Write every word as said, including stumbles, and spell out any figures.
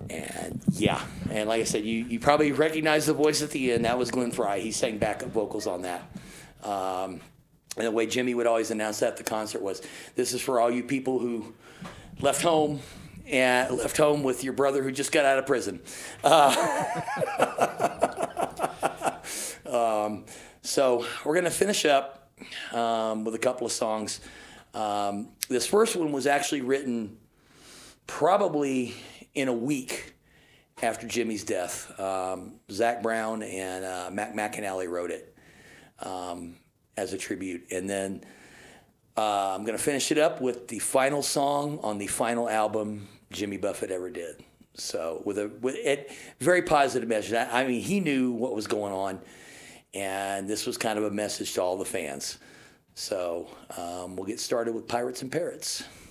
And yeah, and like I said, you, you probably recognize the voice at the end. That was Glenn Fry. He sang backup vocals on that. Um, and the way Jimmy would always announce that at the concert was, "This is for all you people who left home and left home with your brother who just got out of prison." Uh, um, so we're gonna finish up um, with a couple of songs. Um, this first one was actually written probably in a week after Jimmy's death. Um, Zach Brown and uh, Mac McAnally wrote it um, as a tribute. And then uh, I'm going to finish it up with the final song on the final album Jimmy Buffett ever did. So with a with it, very positive message. I, I mean, he knew what was going on, and this was kind of a message to all the fans. So um, we'll get started with Pirates and Parrots.